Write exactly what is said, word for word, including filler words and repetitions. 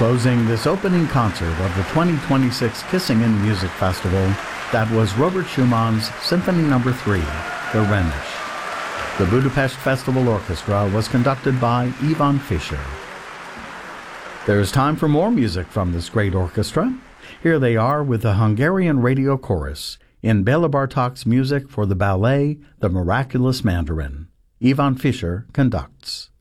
Closing this opening concert of the twenty twenty-six Kissingen Music Festival, that was Robert Schumann's Symphony Number three, the Rhenish. The Budapest Festival Orchestra was conducted by Ivan Fischer. There's time for more music from this great orchestra. Here they are with the Hungarian Radio Chorus in Bela Bartok's music for the ballet The Miraculous Mandarin. Ivan Fischer conducts.